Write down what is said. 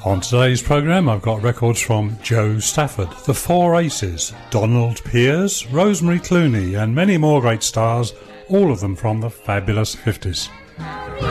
On today's programme, I've got records from Joe Stafford, The Four Aces, Donald Piers, Rosemary Clooney and many more great stars, all of them from the fabulous 50s.